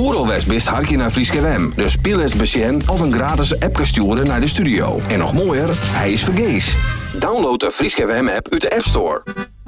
Oerol West best hartje naar Frieske WM. Dus speel eens besjen of een gratis app sturen naar de studio. En nog mooier, hij is vergees. Download de Frieske WM app uit de App Store.